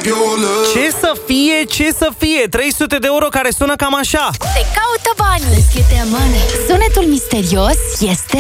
Ce să fie? 300 de euro care sună cam așa. Te caută banii. Sunetul misterios este...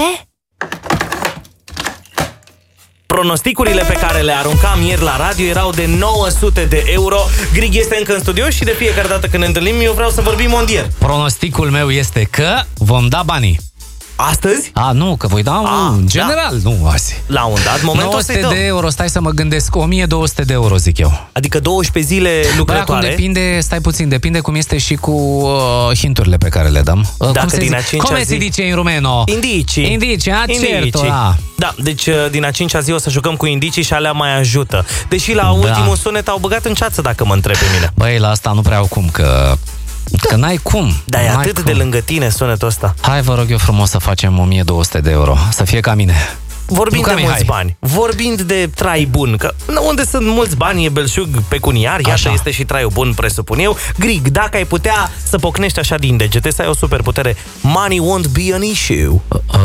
Pronosticurile pe care le aruncam ieri la radio erau de 900 de euro. Grig este încă în studio și de fiecare dată când ne întâlnim eu vreau să vorbim mondier. Pronosticul meu este că vom da banii. Astăzi? Nu, că voi da în general, da. Nu azi. La un dat moment 900 de euro, stai să mă gândesc, 1200 de euro zic eu. Adică 12 zile lucrătoare. Depinde, stai puțin, depinde cum este și cu hinturile pe care le dăm. Dacă din a 5-a Come zi... si dice in rumeno? Indicii, certo, Da, deci din a 5-a zi o să jucăm cu indicii și alea mai ajută. Deși la ultimul sunet au băgat în ceață, dacă mă întreb pe mine. Băi, la asta nu prea au cum, că n-ai cum. Dar e atât de lângă tine sunetul ăsta. Hai, vă rog eu frumos să facem 1200 de euro. Să fie ca mine. Vorbind de mulți bani, vorbind de trai bun, că unde sunt mulți bani e belșug pecuniar, iată este și traiul bun, presupun eu. Grig, dacă ai putea să pocnești așa din degete, să ai o superputere, money won't be an issue.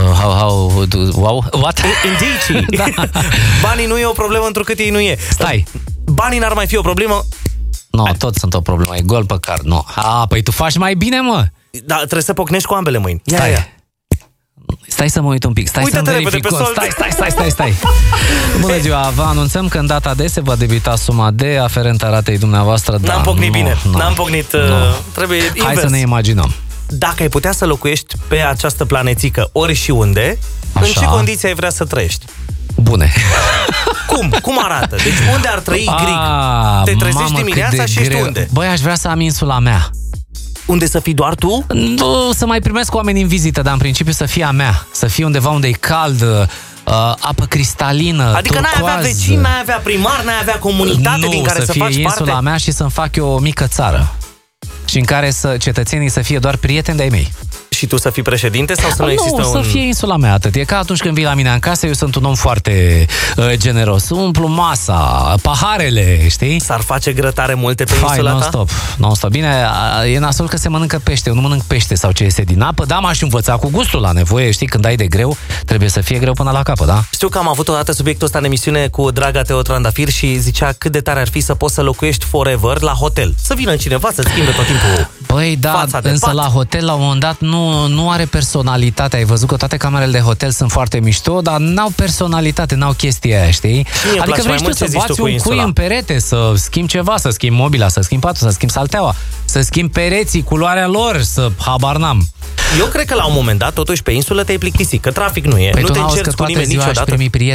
What? Indicii. Da. Banii nu e o problemă întrucât ei nu e. Stai. Banii n-ar mai fi o problemă? Tot sunt o problemă, e gol pe card, păi tu faci mai bine, mă. Da, trebuie să pocnești cu ambele mâini. Stai să mă uit un pic, stai să-mi verific. Stai. Bună ziua, vă anunțăm că în data de se va debita suma de aferentă ratei dumneavoastră. N-am pocnit bine, n-am pocnit, trebuie invers. Hai să ne imaginăm. Dacă ai putea să locuiești pe această planețică ori și unde, în ce condiții ai vrea să trăiești? Bune. Cum arată? Deci unde ar trăi Grig? Te trezești dimineața și ești unde? Băi, aș vrea să am insula mea. Unde să fii doar tu? Nu, să mai primesc oameni în vizită, dar în principiu să fie a mea. Să fie undeva unde e cald, apă cristalină, adică turcoaz. n-ai avea vecini, n-ai avea primar, n-ai avea comunitate din care să faci parte? Nu, să fie insula mea și să-mi fac eu o mică țară. Și în care cetățenii să fie doar prieteni de-ai mei. Și tu să fii președinte sau să nu există să fie insula mea, atât. E ca atunci când vii la mine în casă, eu sunt un om foarte generos. Umplu masa, paharele, știi? S-ar face grătare multe pe insula ta? Non-stop. Bine, e nasol că se mănâncă pește. Eu nu mănânc pește sau ce iese din apă, dar m-aș învăța cu gustul la nevoie. Știi, când ai de greu, trebuie să fie greu până la capăt, da? Știu că am avut odată subiectul ăsta în emisiune cu draga Teo Trandafir și zicea cât de tare ar fi să poți să locuiești forever la hotel. Să vină cineva să schimbe tot timpul. Băi, da, însă la hotel la un moment dat nu are personalitate. Ai văzut că toate camerele de hotel sunt foarte mișto, dar n-au personalitate, n-au chestia aia, știi? Adică vrei tu să bați un cui în perete, să schimbi ceva, să schimbi mobila, să schimbi patul, să schimbi salteaua, să schimbi pereții, culoarea lor, să habar n-am. Eu cred că la un moment dat, totuși, pe insulă te-ai plictisit, că trafic nu e. Păi nu te încerci cu nimeni niciodată.